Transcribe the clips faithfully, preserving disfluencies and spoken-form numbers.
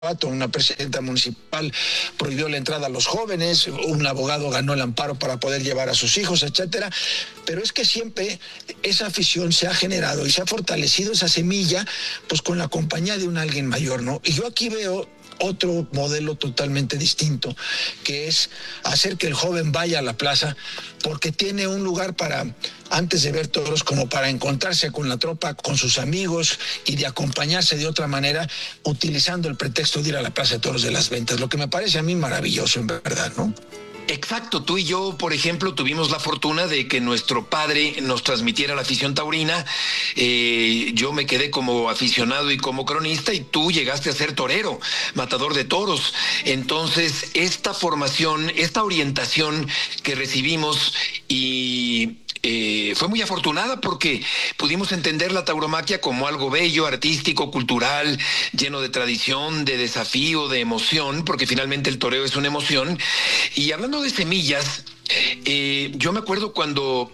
Una presidenta municipal prohibió la entrada a los jóvenes, un abogado ganó el amparo para poder llevar a sus hijos, etcétera. Pero es que siempre esa afición se ha generado y se ha fortalecido esa semilla, pues con la compañía de un alguien mayor, ¿no? Y yo aquí veo otro modelo totalmente distinto, que es hacer que el joven vaya a la plaza porque tiene un lugar para, antes de ver toros, como para encontrarse con la tropa, con sus amigos y de acompañarse de otra manera, utilizando el pretexto de ir a la Plaza de Toros de las Ventas, lo que me parece a mí maravilloso, en verdad, ¿no? Exacto, tú y yo, por ejemplo, tuvimos la fortuna de que nuestro padre nos transmitiera la afición taurina. Eh, yo me quedé como aficionado y como cronista, y tú llegaste a ser torero, matador de toros. Entonces, esta formación, esta orientación que recibimos y Eh, fue muy afortunada porque pudimos entender la tauromaquia como algo bello, artístico, cultural, lleno de tradición, de desafío, de emoción, porque finalmente el toreo es una emoción. Y hablando de semillas, eh, yo me acuerdo cuando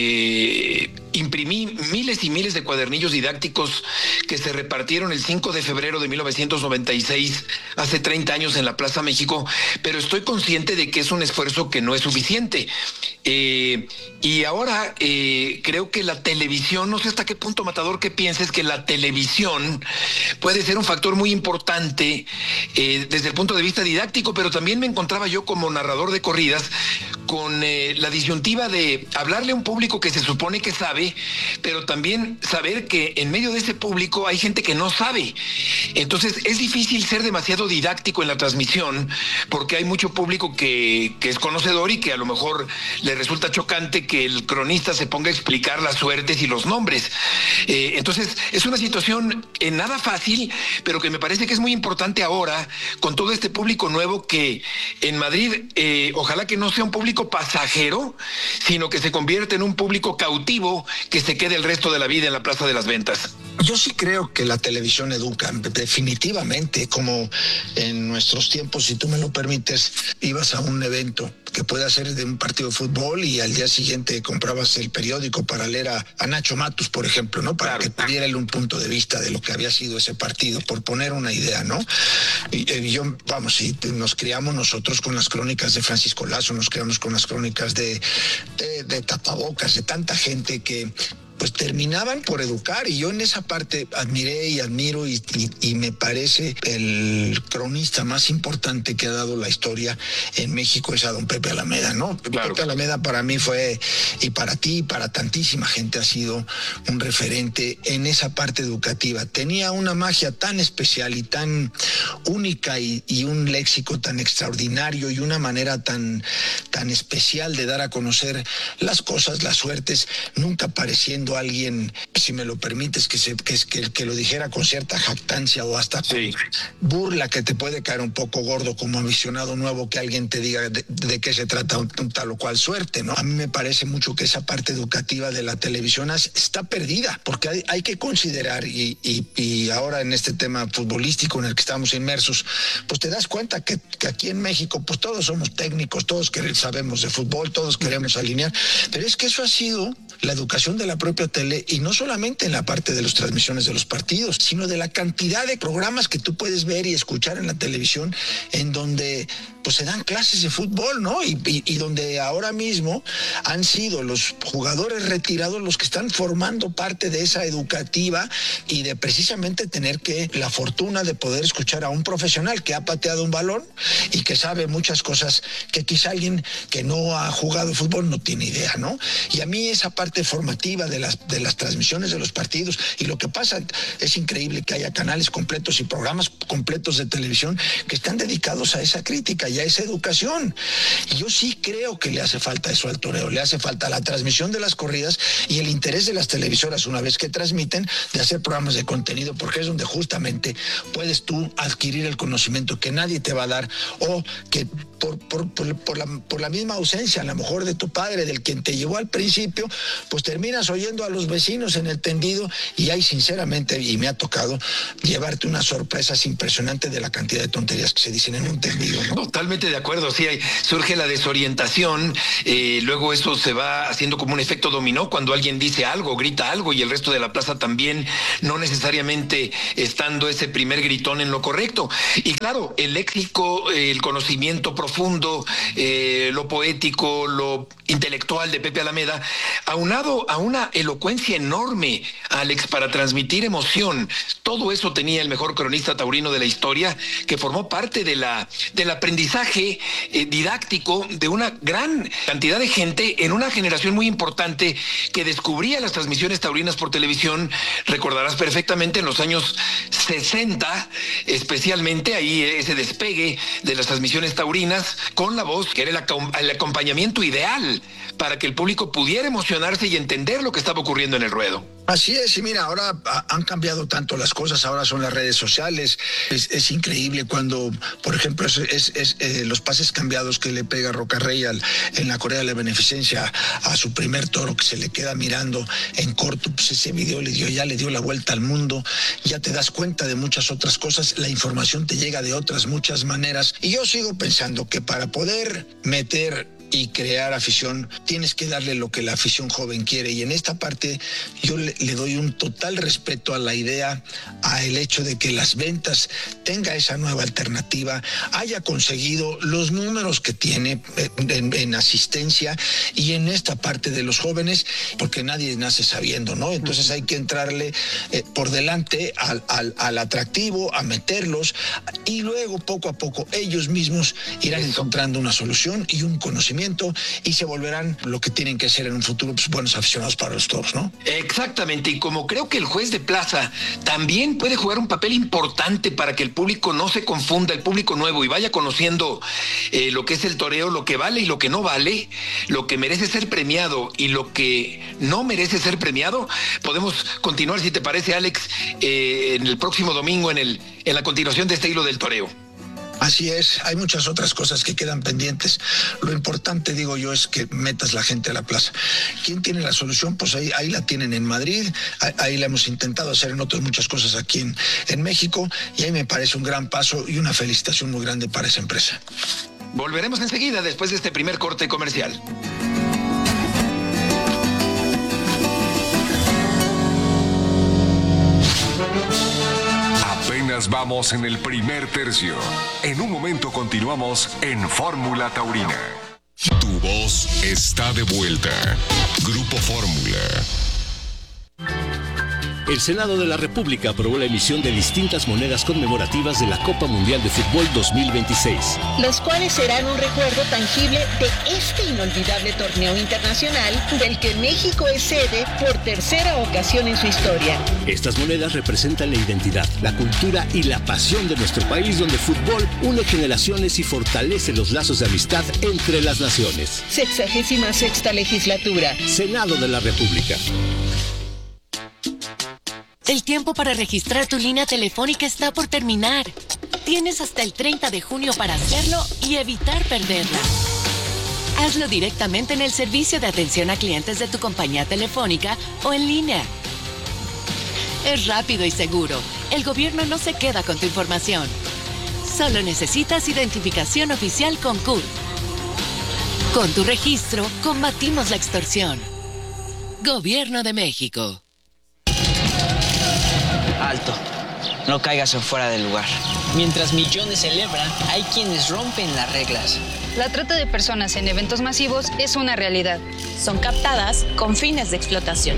Eh, imprimí miles y miles de cuadernillos didácticos que se repartieron el cinco de febrero de mil novecientos noventa y seis, hace treinta años, en la Plaza México, pero estoy consciente de que es un esfuerzo que no es suficiente. Eh, y ahora eh, creo que la televisión, no sé hasta qué punto, Matador, que pienses que la televisión puede ser un factor muy importante eh, desde el punto de vista didáctico, pero también me encontraba yo como narrador de corridas con eh, la disyuntiva de hablarle a un público que se supone que sabe, pero también saber que en medio de ese público hay gente que no sabe. Entonces es difícil ser demasiado didáctico en la transmisión porque hay mucho público que, que es conocedor y que a lo mejor le resulta chocante que el cronista se ponga a explicar las suertes y los nombres. Eh, entonces es una situación eh, nada fácil, pero que me parece que es muy importante ahora con todo este público nuevo que en Madrid, eh, ojalá que no sea un público pasajero, sino que se convierte en un público cautivo que se quede el resto de la vida en la Plaza de las Ventas. Yo sí creo que la televisión educa, definitivamente, como en nuestros tiempos, si tú me lo permites, ibas a un evento que puede ser de un partido de fútbol y al día siguiente comprabas el periódico para leer a, a Nacho Matus, por ejemplo, ¿no? Para claro, que tuviera él un punto de vista de lo que había sido ese partido, por poner una idea, ¿no? Y, y yo, vamos, sí, nos criamos nosotros con las crónicas de Francisco Lazo, nos criamos con las crónicas de, de, de Tapabocas, de tanta gente que pues terminaban por educar, y yo en esa parte admiré y admiro y, y, y me parece el cronista más importante que ha dado la historia en México es a don Pepe Alameda, ¿no? Claro. Pepe Alameda para mí fue, y para ti, y para tantísima gente, ha sido un referente en esa parte educativa. Tenía una magia tan especial y tan única y, y un léxico tan extraordinario y una manera tan, tan especial de dar a conocer las cosas, las suertes, nunca pareciendo alguien, si me lo permites, que, se, que, que, que lo dijera con cierta jactancia o hasta sí. burla, que te puede caer un poco gordo como aficionado nuevo que alguien te diga de, de qué se trata un, un tal o cual suerte, ¿no? A mí me parece mucho que esa parte educativa de la televisión está perdida, porque hay, hay que considerar, y, y, y ahora en este tema futbolístico en el que estamos inmersos, pues te das cuenta que, que aquí en México pues todos somos técnicos, todos que sabemos de fútbol, todos queremos alinear, pero es que eso ha sido la educación de la propia tele, y no solamente en la parte de las transmisiones de los partidos, sino de la cantidad de programas que tú puedes ver y escuchar en la televisión en donde pues se dan clases de fútbol, ¿no? Y, y, y donde ahora mismo han sido los jugadores retirados los que están formando parte de esa educativa y de precisamente tener que la fortuna de poder escuchar a un profesional que ha pateado un balón y que sabe muchas cosas que quizá alguien que no ha jugado fútbol no tiene idea, ¿no? Y a mí esa parte formativa de las, de las transmisiones de los partidos y lo que pasa, es increíble que haya canales completos y programas completos de televisión que están dedicados a esa crítica y a esa educación. Y yo sí creo que le hace falta eso al toreo, le hace falta la transmisión de las corridas y el interés de las televisoras, una vez que transmiten, de hacer programas de contenido, porque es donde justamente puedes tú adquirir el conocimiento que nadie te va a dar, o que por, por, por, por, la, por la misma ausencia, a lo mejor de tu padre, del quien te llevó al principio, pues terminas oyendo a los vecinos en el tendido y hay sinceramente, y me ha tocado, llevarte unas sorpresas impresionantes de la cantidad de tonterías que se dicen en un tendido, ¿no? Totalmente de acuerdo, sí, hay, surge la desorientación, eh, luego eso se va haciendo como un efecto dominó cuando alguien dice algo, grita algo y el resto de la plaza también, no necesariamente estando ese primer gritón en lo correcto. Y claro, el léxico, eh, el conocimiento profundo, eh, lo poético, lo intelectual de Pepe Alameda, aunado a una elocuencia enorme, Alex, para transmitir emoción, todo eso tenía el mejor cronista taurino de la historia, que formó parte de la, del aprendizaje eh, didáctico de una gran cantidad de gente en una generación muy importante que descubría las transmisiones taurinas por televisión. Recordarás perfectamente en los años sesenta, especialmente ahí ese despegue de las transmisiones taurinas con la voz, que era el, el acompañamiento ideal para que el público pudiera emocionarse y entender lo que estaba ocurriendo en el ruedo. Así es, y mira, ahora han cambiado tanto las cosas, ahora son las redes sociales, es, es increíble cuando, por ejemplo, es, es, es eh, los pases cambiados que le pega Rocarrey al, en la Correa de la Beneficencia a su primer toro que se le queda mirando en corto, pues ese video le dio, ya le dio la vuelta al mundo, ya te das cuenta de muchas otras cosas, la información te llega de otras muchas maneras, y yo sigo pensando que para poder meter y crear afición, tienes que darle lo que la afición joven quiere, y en esta parte yo le, le doy un total respeto a la idea, a el hecho de que las ventas tenga esa nueva alternativa, haya conseguido los números que tiene en, en asistencia y en esta parte de los jóvenes, porque nadie nace sabiendo, ¿no? Entonces hay que entrarle eh, por delante al, al, al atractivo, a meterlos, y luego poco a poco ellos mismos irán encontrando una solución y un conocimiento, y se volverán lo que tienen que ser en un futuro, pues buenos aficionados para los toros, ¿no? Exactamente, y como creo que el juez de plaza también puede jugar un papel importante para que el público no se confunda, el público nuevo, y vaya conociendo eh, lo que es el toreo, lo que vale y lo que no vale, lo que merece ser premiado y lo que no merece ser premiado, podemos continuar, si te parece, Alex, eh, en el próximo domingo en, el, en la continuación de este hilo del toreo. Así es, hay muchas otras cosas que quedan pendientes. Lo importante, digo yo, es que metas la gente a la plaza. ¿Quién tiene la solución? Pues ahí, ahí la tienen en Madrid, ahí, ahí la hemos intentado hacer en otras muchas cosas aquí en, en México, y ahí me parece un gran paso y una felicitación muy grande para esa empresa. Volveremos enseguida después de este primer corte comercial. Vamos en el primer tercio. En un momento continuamos en Fórmula Taurina. Tu voz está de vuelta. Grupo Fórmula. El Senado de la República aprobó la emisión de distintas monedas conmemorativas de la Copa Mundial de Fútbol dos mil veintiséis. Las cuales serán un recuerdo tangible de este inolvidable torneo internacional del que México es sede por tercera ocasión en su historia. Estas monedas representan la identidad, la cultura y la pasión de nuestro país, donde el fútbol une generaciones y fortalece los lazos de amistad entre las naciones. Sexagésima sexta legislatura. Senado de la República. El tiempo para registrar tu línea telefónica está por terminar. Tienes hasta el treinta de junio para hacerlo y evitar perderla. Hazlo directamente en el servicio de atención a clientes de tu compañía telefónica o en línea. Es rápido y seguro. El gobierno no se queda con tu información. Solo necesitas identificación oficial con C U R. Con tu registro, combatimos la extorsión. Gobierno de México. Alto, no caigas en fuera del lugar. Mientras millones celebran, hay quienes rompen las reglas. La trata de personas en eventos masivos es una realidad. Son captadas con fines de explotación.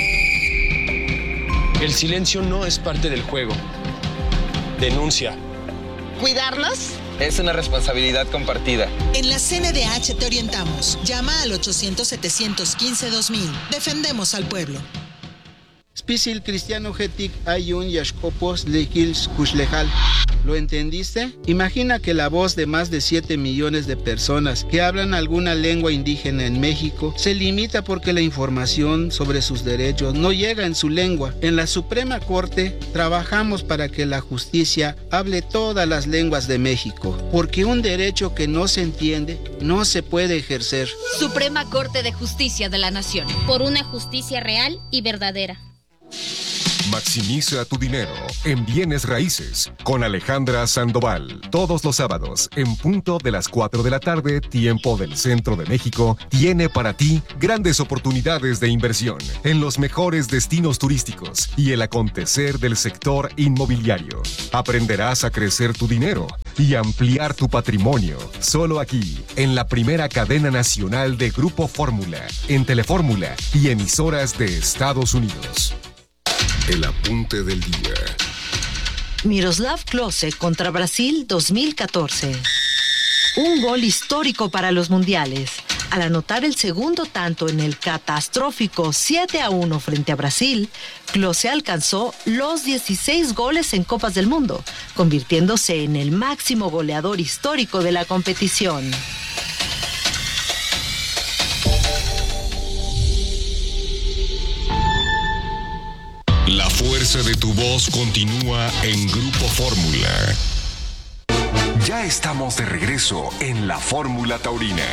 El silencio no es parte del juego. Denuncia. ¿Cuidarnos? Es una responsabilidad compartida. En la C N D H te orientamos. Llama al ochocientos, setecientos quince, dos mil. Defendemos al pueblo. Spisil cristiano getik ayun yashkopos lekils kushlejal. ¿Lo entendiste? Imagina que la voz de más de siete millones de personas que hablan alguna lengua indígena en México se limita porque la información sobre sus derechos no llega en su lengua. En la Suprema Corte trabajamos para que la justicia hable todas las lenguas de México, porque un derecho que no se entiende no se puede ejercer. Suprema Corte de Justicia de la Nación. Por una justicia real y verdadera. Maximiza tu dinero en bienes raíces con Alejandra Sandoval. Todos los sábados, en punto de las cuatro de la tarde, tiempo del centro de México, tiene para ti grandes oportunidades de inversión en los mejores destinos turísticos y el acontecer del sector inmobiliario. Aprenderás a crecer tu dinero y ampliar tu patrimonio. Solo aquí, en la primera cadena nacional de Grupo Fórmula, en Telefórmula y emisoras de Estados Unidos. El apunte del día. Miroslav Klose contra Brasil dos mil catorce. Un gol histórico para los mundiales. Al anotar el segundo tanto en el catastrófico siete a uno frente a Brasil, Klose alcanzó los dieciséis goles en Copas del Mundo, convirtiéndose en el máximo goleador histórico de la competición. La fuerza de tu voz continúa en Grupo Fórmula. Ya estamos de regreso en la Fórmula Taurina.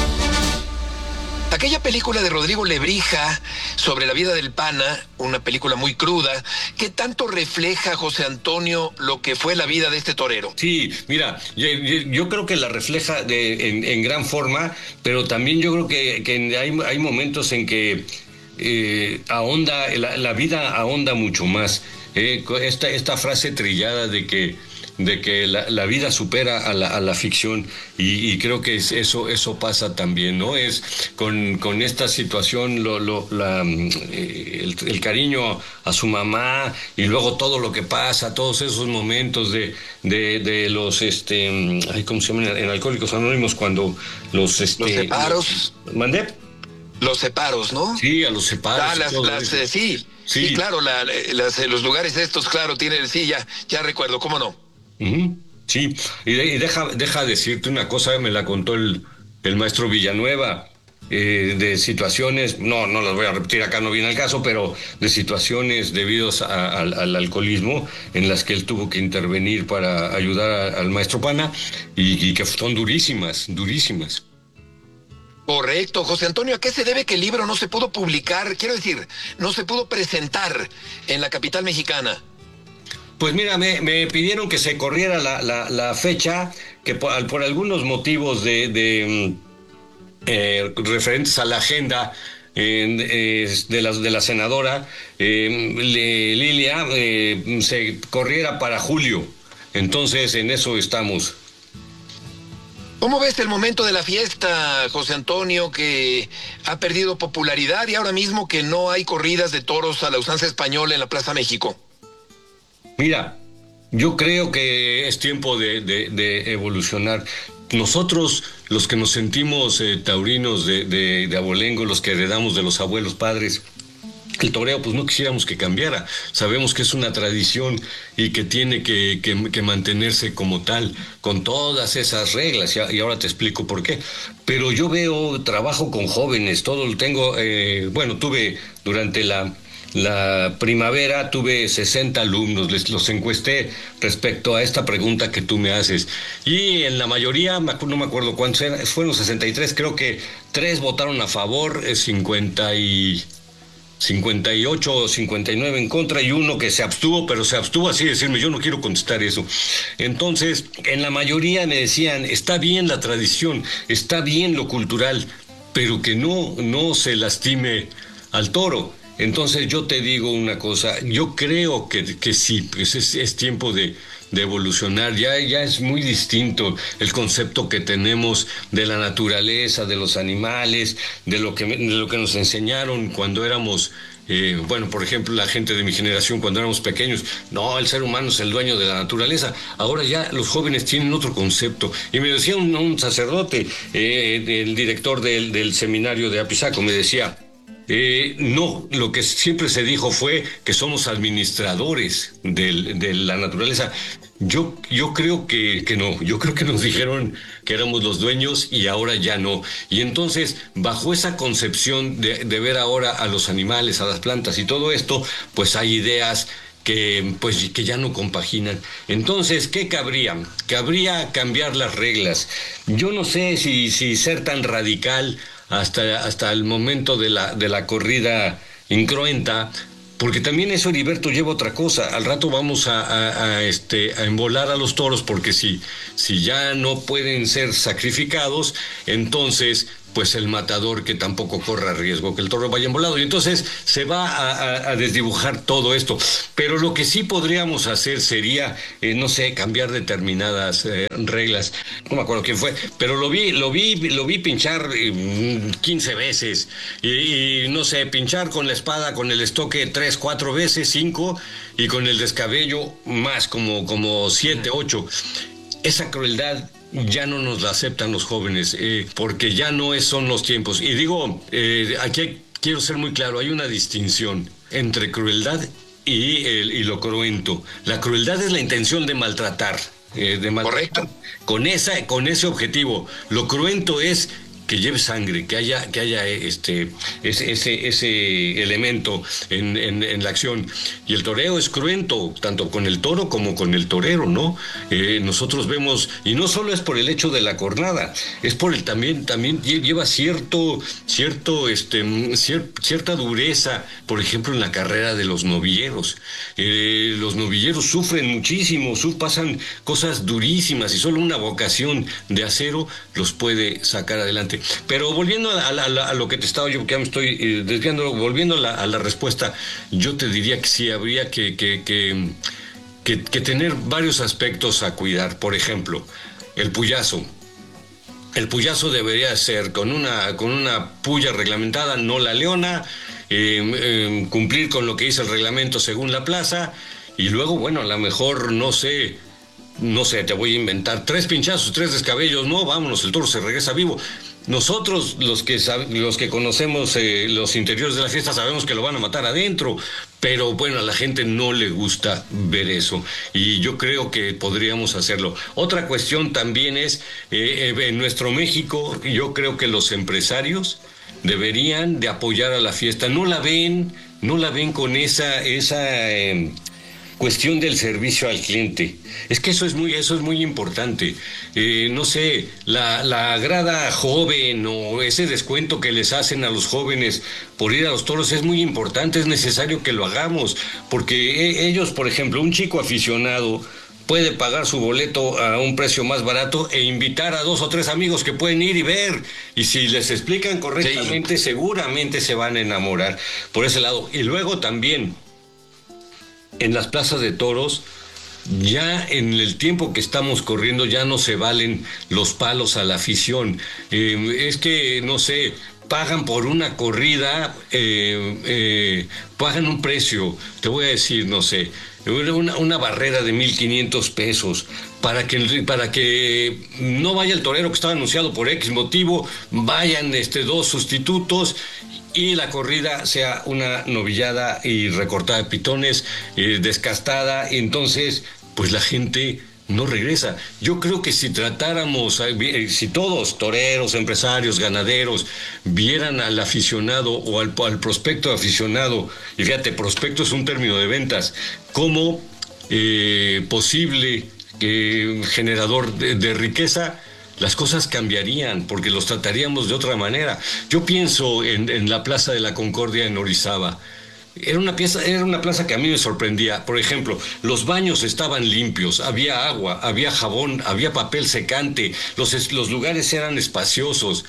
Aquella película de Rodrigo Lebrija sobre la vida del Pana, una película muy cruda, ¿qué tanto refleja, José Antonio, lo que fue la vida de este torero? Sí, mira, yo, yo creo que la refleja de, en, en gran forma, pero también yo creo que, que hay, hay momentos en que Eh, ahonda, la, la vida ahonda mucho más. Eh, esta, esta frase trillada de que, de que la, la vida supera a la, a la ficción, y, y creo que es, eso, eso pasa también, ¿no? Es con, con esta situación, lo, lo, la, eh, el, el cariño a su mamá, y luego todo lo que pasa, todos esos momentos de, de, de los, este, ay, ¿cómo se llaman? En Alcohólicos Anónimos, cuando los, este, los separos. Los, ¿mandé? Los separos, ¿no? Sí, a los separos. Ah, las, las, eh, sí, sí, sí, claro, la, las, los lugares estos, claro, tienen, sí, ya, ya recuerdo, ¿cómo no? Uh-huh. Sí, y, de, y deja, deja decirte una cosa, me la contó el, el maestro Villanueva, eh, de situaciones, no, no las voy a repetir acá, no viene al caso, pero de situaciones debidos a, a, al alcoholismo en las que él tuvo que intervenir para ayudar a, al maestro Pana, y, y que son durísimas, durísimas. Correcto, José Antonio, ¿a qué se debe que el libro no se pudo publicar? Quiero decir, no se pudo presentar en la capital mexicana. Pues mira, me, me pidieron que se corriera la, la, la fecha, que por, por algunos motivos de, de eh, referentes a la agenda eh, de, la, de la senadora eh, Lilia, eh, se corriera para julio. Entonces, en eso estamos. ¿Cómo ves el momento de la fiesta, José Antonio, que ha perdido popularidad y ahora mismo que no hay corridas de toros a la usanza española en la Plaza México? Mira, yo creo que es tiempo de, de, de evolucionar. Nosotros, los que nos sentimos eh, taurinos de, de, de abolengo, los que heredamos de los abuelos padres, el toreo, pues no quisiéramos que cambiara. Sabemos que es una tradición y que tiene que, que, que mantenerse como tal, con todas esas reglas, y, y ahora te explico por qué. Pero yo veo, trabajo con jóvenes, todo lo tengo, eh, bueno, tuve durante la, la primavera, tuve sesenta alumnos, les los encuesté respecto a esta pregunta que tú me haces. Y en la mayoría, no me acuerdo cuántos eran, fueron sesenta y tres, creo que tres votaron a favor, cincuenta y... cincuenta y ocho o cincuenta y nueve en contra, y uno que se abstuvo, pero se abstuvo así decirme, yo no quiero contestar eso. Entonces, en la mayoría me decían, está bien la tradición, está bien lo cultural, pero que no, no se lastime al toro. Entonces yo te digo una cosa, yo creo que, que sí, pues es, es tiempo de, de evolucionar, ya, ya es muy distinto el concepto que tenemos de la naturaleza, de los animales, de lo que, de lo que nos enseñaron cuando éramos, eh, bueno, por ejemplo, la gente de mi generación cuando éramos pequeños, no, el ser humano es el dueño de la naturaleza. Ahora ya los jóvenes tienen otro concepto. Y me decía un, un sacerdote, eh, el director del, del seminario de Apizaco, me decía, Eh, no, lo que siempre se dijo fue que somos administradores del, de la naturaleza. Yo, yo creo que, que no, yo creo que nos dijeron que éramos los dueños y ahora ya no. Y entonces, bajo esa concepción de, de ver ahora a los animales, a las plantas y todo esto, pues hay ideas que, pues, que ya no compaginan. Entonces, ¿qué cabría? Cabría cambiar las reglas. Yo no sé si, si ser tan radical hasta, hasta el momento de la, de la corrida incruenta, porque también eso, Heriberto, lleva otra cosa. Al rato vamos a, a, a, este, a embolar a los toros, porque si, si ya no pueden ser sacrificados, entonces pues el matador que tampoco corra riesgo que el toro vaya embolado, y entonces se va a, a, a desdibujar todo esto. Pero lo que sí podríamos hacer sería, eh, no sé, cambiar determinadas eh, reglas. No me acuerdo quién fue, pero lo vi, lo vi, lo vi pinchar eh, quince veces, y, y no sé, pinchar con la espada, con el estoque tres, cuatro veces, cinco, y con el descabello más, como, como siete, ocho. Esa crueldad ya no nos la aceptan los jóvenes, eh, porque ya no es, son los tiempos. Y digo, eh, aquí quiero ser muy claro, hay una distinción entre crueldad y, el, y lo cruento. La crueldad es la intención de maltratar, eh, de maltratar. Correcto. Con, esa, con ese objetivo. Lo cruento es que lleve sangre, que haya, que haya este, ese, ese, ese elemento en, en, en la acción. Y el toreo es cruento, tanto con el toro como con el torero, ¿no? Eh, nosotros vemos, y no solo es por el hecho de la cornada, es por el también, también lleva cierto, cierto, este, cier, cierta dureza, por ejemplo, en la carrera de los novilleros. Eh, los novilleros sufren muchísimo, su, pasan cosas durísimas, y solo una vocación de acero los puede sacar adelante. Pero volviendo a, a, a, a lo que te estaba yo, que ya me estoy eh, desviando, volviendo a la, a la respuesta, yo te diría que sí habría que, que, que, que, que tener varios aspectos a cuidar. Por ejemplo, el puyazo. El puyazo debería ser con una, con una puya reglamentada, no la leona, eh, eh, cumplir con lo que dice el reglamento según la plaza, y luego, bueno, a lo mejor, no sé, no sé, te voy a inventar tres pinchazos, tres descabellos, no, vámonos, el toro se regresa vivo. Nosotros, los que los que conocemos eh, los interiores de la fiesta, sabemos que lo van a matar adentro, pero bueno, a la gente no le gusta ver eso, y yo creo que podríamos hacerlo. Otra cuestión también es, eh, en nuestro México, yo creo que los empresarios deberían de apoyar a la fiesta. No la ven, no la ven con esa, esa eh, cuestión del servicio al cliente. Es que eso es muy, eso es muy importante. Eh, no sé, la, la grada joven o ese descuento que les hacen a los jóvenes por ir a los toros es muy importante, es necesario que lo hagamos, porque ellos, por ejemplo, un chico aficionado puede pagar su boleto a un precio más barato e invitar a dos o tres amigos que pueden ir y ver. Y si les explican correctamente, sí, seguramente se van a enamorar por ese lado. Y luego también, en las plazas de toros, ya en el tiempo que estamos corriendo, ya no se valen los palos a la afición. Eh, es que, no sé, pagan por una corrida, eh, eh, pagan un precio, te voy a decir, no sé, una, una barrera de mil quinientos pesos para que, para que no vaya el torero que estaba anunciado por X motivo, vayan este, dos sustitutos y la corrida sea una novillada y recortada de pitones, eh, descastada. Entonces, pues la gente no regresa. Yo creo que si tratáramos, si todos, toreros, empresarios, ganaderos, vieran al aficionado o al, al prospecto aficionado, y fíjate, prospecto es un término de ventas, como eh, posible eh, generador de, de riqueza, las cosas cambiarían, porque los trataríamos de otra manera. Yo pienso en, en la Plaza de la Concordia en Orizaba. Era una, pieza, era una plaza que a mí me sorprendía. Por ejemplo, los baños estaban limpios, había agua, había jabón, había papel secante, los, los lugares eran espaciosos.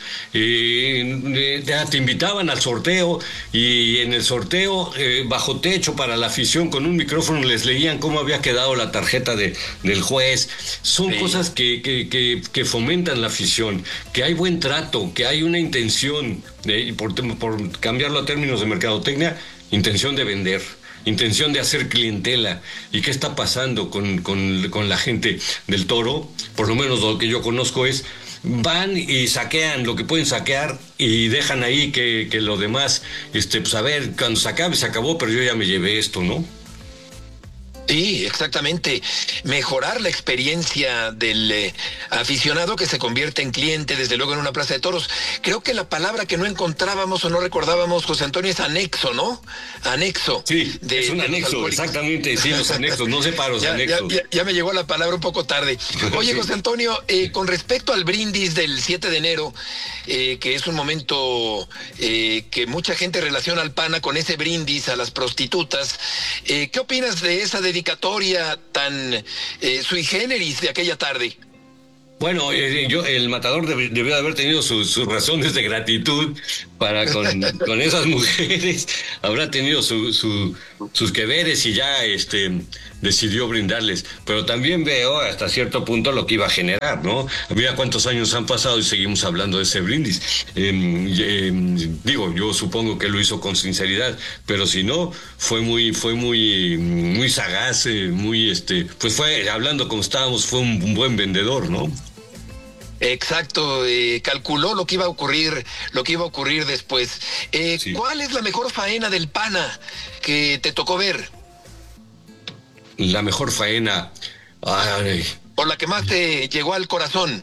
Eh, eh, te invitaban al sorteo, y en el sorteo, eh, bajo techo para la afición, con un micrófono les leían cómo había quedado la tarjeta de, del juez. Son sí. cosas que, que, que, que fomentan la afición, que hay buen trato, que hay una intención, de, por, por cambiarlo a términos de mercadotecnia, intención de vender. intención de hacer clientela. ¿Y qué está pasando con, con, con la gente del Toro? Por lo menos lo que yo conozco es, van y saquean lo que pueden saquear y dejan ahí que, que lo demás, este, pues a ver, cuando se acabe, se acabó, pero yo ya me llevé esto, ¿no? Sí, exactamente. Mejorar la experiencia del eh, aficionado que se convierte en cliente, desde luego, en una plaza de toros. Creo que la palabra que no encontrábamos o no recordábamos, José Antonio, es anexo, ¿no? Anexo. Sí, de, es un anexo, exactamente, sí, los anexos, no separos, ya, anexos. Ya, ya, ya me llegó la palabra un poco tarde. Oye, José Antonio, eh, con respecto al brindis del siete de enero, eh, que es un momento eh, que mucha gente relaciona al PANA con ese brindis a las prostitutas, eh, ¿qué opinas de esa dedicatoria tan eh, sui generis de aquella tarde? Bueno, eh, yo, el matador deb, debió haber tenido sus, sus razones de gratitud para con, con esas mujeres, habrá tenido su, su, sus que veres y ya este, decidió brindarles. Pero también veo hasta cierto punto lo que iba a generar, ¿no? Mira cuántos años han pasado y seguimos hablando de ese brindis. Eh, eh, digo, yo supongo que lo hizo con sinceridad, pero si no, fue muy, fue muy, muy sagaz, eh, muy, este, pues fue, hablando como estábamos, fue un, un buen vendedor, ¿no? Exacto, eh, calculó lo que iba a ocurrir, lo que iba a ocurrir después. Eh, sí. ¿Cuál es la mejor faena del PANA que te tocó ver? La mejor faena, ay. ¿O la que más te llegó al corazón?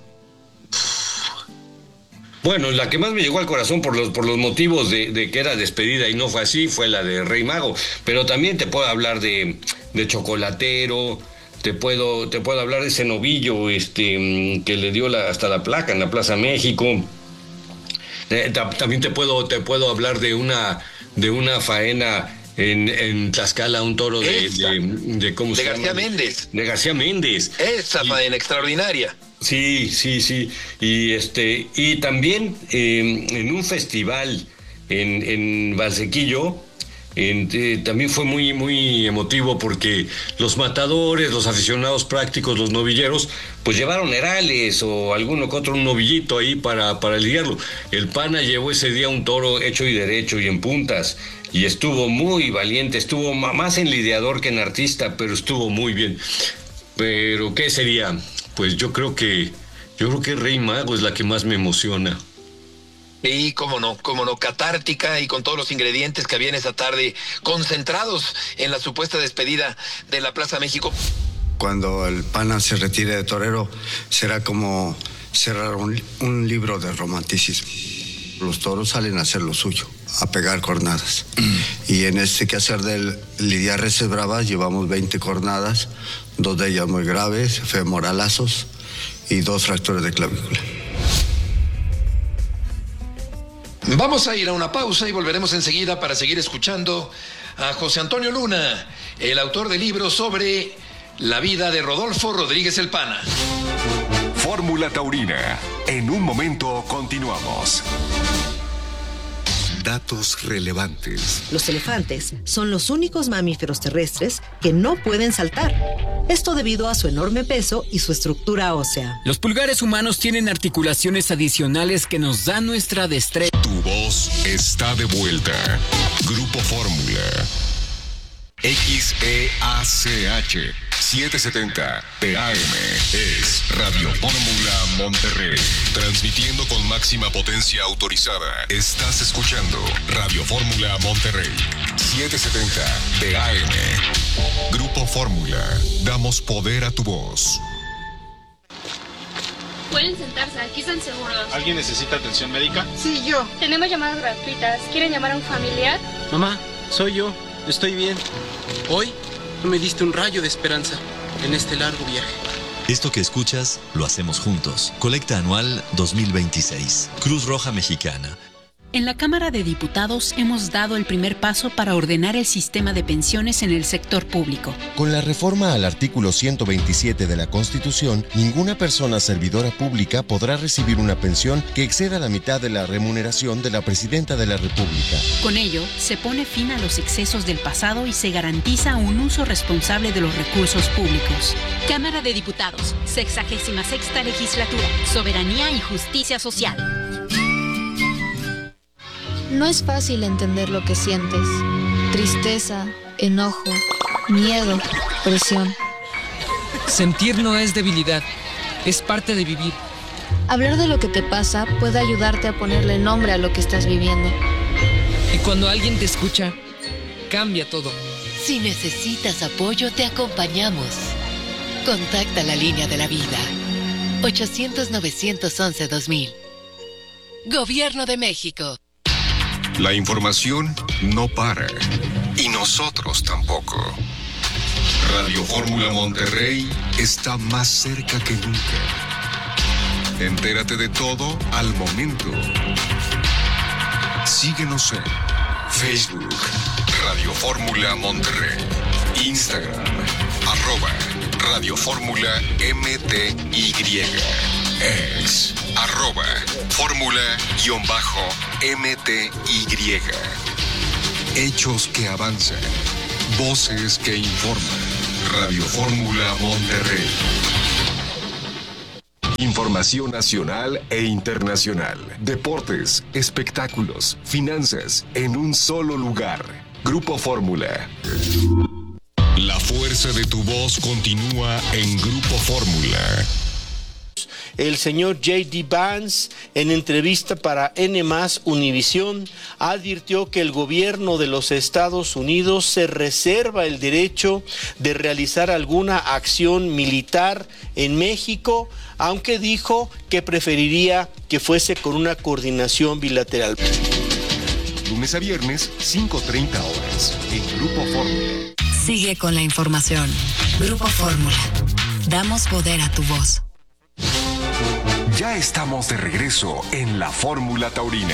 Bueno, la que más me llegó al corazón por los, por los motivos de, de que era despedida y no fue así, fue la de Rey Mago. Pero también te puedo hablar de, de Chocolatero. Te puedo, te puedo hablar de ese novillo este, que le dio la, hasta la placa en la Plaza México. Eh, también te puedo, te puedo hablar de una, de una faena en, en Tlaxcala, un toro de, de, de, ¿cómo de se García llama? Méndez. De García Méndez. Esa y, faena extraordinaria. Sí, sí, sí. Y este, y también eh, en un festival en, en Valsequillo. En, eh, también fue muy muy emotivo porque los matadores, los aficionados prácticos, los novilleros, pues llevaron herales o alguno que otro un novillito ahí para, para lidiarlo. El PANA llevó ese día un toro hecho y derecho y en puntas y estuvo muy valiente, estuvo más en lidiador que en artista, pero estuvo muy bien. Pero ¿qué sería? Pues yo creo que yo creo que Rey Mago es la que más me emociona. Sí, cómo no, cómo no, catártica y con todos los ingredientes que había en esa tarde, concentrados en la supuesta despedida de la Plaza México. Cuando el PANA se retire de torero, será como cerrar un, un libro de romanticismo. Los toros salen a hacer lo suyo, a pegar cornadas. Y en este quehacer del lidiar reses bravas, llevamos veinte cornadas, dos de ellas muy graves, femoralazos y dos fracturas de clavícula. Vamos a ir a una pausa y volveremos enseguida para seguir escuchando a José Antonio Luna, el autor del libro sobre la vida de Rodolfo Rodríguez el PANA. Fórmula Taurina. En un momento continuamos. Datos relevantes. Los elefantes son los únicos mamíferos terrestres que no pueden saltar. Esto debido a su enorme peso y su estructura ósea. Los pulgares humanos tienen articulaciones adicionales que nos dan nuestra destreza. Tu voz está de vuelta. Grupo Fórmula. X E A C H setecientos setenta P A M es Radio Fórmula Monterrey, transmitiendo con máxima potencia autorizada. Estás escuchando Radio Fórmula Monterrey setecientos setenta P A M. Grupo Fórmula, damos poder a tu voz. Pueden sentarse, aquí están seguros. ¿Alguien necesita atención médica? Sí, yo. Tenemos llamadas gratuitas. ¿Quieren llamar a un familiar? Mamá, soy yo. Estoy bien. Hoy tú me diste un rayo de esperanza en este largo viaje. Esto que escuchas lo hacemos juntos. Colecta anual dos mil veintiséis. Cruz Roja Mexicana. En la Cámara de Diputados hemos dado el primer paso para ordenar el sistema de pensiones en el sector público. Con la reforma al artículo ciento veintisiete de la Constitución, ninguna persona servidora pública podrá recibir una pensión que exceda la mitad de la remuneración de la Presidenta de la República. Con ello, se pone fin a los excesos del pasado y se garantiza un uso responsable de los recursos públicos. Cámara de Diputados, sexagésima sexta legislatura, soberanía y justicia social. No es fácil entender lo que sientes. tristeza, enojo, miedo, presión. Sentir no es debilidad, es parte de vivir. Hablar de lo que te pasa puede ayudarte a ponerle nombre a lo que estás viviendo. Y cuando alguien te escucha, cambia todo. Si necesitas apoyo, te acompañamos. Contacta la línea de la vida. ochocientos, novecientos once, dos mil. Gobierno de México. La información no para. Y nosotros tampoco. Radio Fórmula Monterrey está más cerca que nunca. Entérate de todo al momento. Síguenos en Facebook, Radio Fórmula Monterrey, Instagram, arroba Radio Fórmula M T Y, ex, arroba Fórmula-M T Y. Hechos que avanzan, voces que informan. Radio Fórmula Monterrey. Información nacional e internacional. Deportes, espectáculos, finanzas, en un solo lugar. Grupo Fórmula. La fuerza de tu voz continúa en Grupo Fórmula. El señor J D Vance, en entrevista para N más Univisión, advirtió que el gobierno de los Estados Unidos se reserva el derecho de realizar alguna acción militar en México, aunque dijo que preferiría que fuese con una coordinación bilateral. Lunes a viernes, cinco treinta horas, en Grupo Fórmula. Sigue con la información. Grupo Fórmula. Damos poder a tu voz. Ya estamos de regreso en la Fórmula Taurina.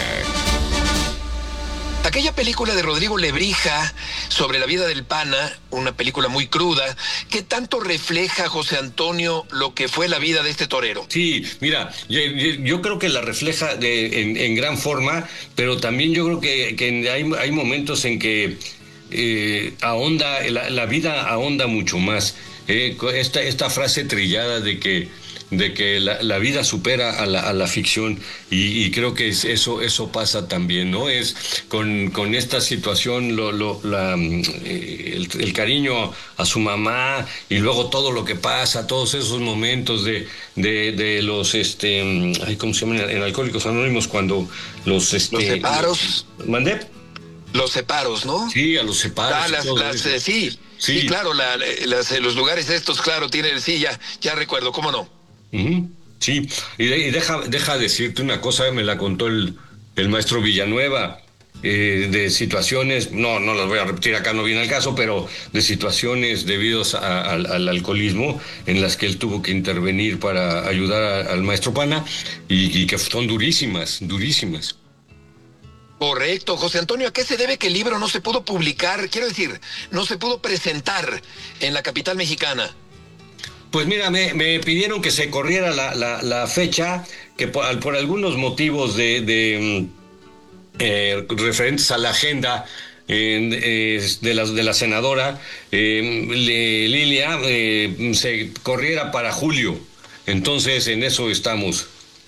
Aquella película de Rodrigo Lebrija sobre la vida del Pana, una película muy cruda, ¿qué tanto refleja, José Antonio, lo que fue la vida de este torero? Sí, mira, yo, yo creo que la refleja de, en, en gran forma, pero también yo creo que, que hay, hay momentos en que eh, ahonda, la, la vida ahonda mucho más. Eh, esta, esta frase trillada de que de que la, la vida supera a la, a la ficción y, y creo que es, eso eso pasa también, ¿no? Es con, con esta situación lo, lo, la, eh, el, el cariño a su mamá y luego todo lo que pasa, todos esos momentos de, de, de los, este, ay, ¿cómo se llaman? En Alcohólicos Anónimos cuando los... Este, los separos. ¿Mandé? Los separos, ¿no? Sí, a los separos. Ah, las, las, eh, sí, sí, sí, claro, la, las, los lugares estos, claro, tienen, sí, ya, ya recuerdo, ¿cómo no? Uh-huh. Sí, y, de, y deja, deja decirte una cosa, me la contó el, el maestro Villanueva, eh, de situaciones, no, no las voy a repetir acá, no viene al caso, pero de situaciones debidos a, a, al alcoholismo en las que él tuvo que intervenir para ayudar a, al maestro Pana y, y que son durísimas, durísimas. Correcto, José Antonio, ¿a qué se debe que el libro no se pudo publicar? Quiero decir, no se pudo presentar en la capital mexicana. Pues mira, me, me pidieron que se corriera la, la, la fecha, que por, por algunos motivos de, de eh, referentes a la agenda eh, eh, de, la, de la senadora eh, le, Lilia, eh, se corriera para julio. Entonces, en eso estamos.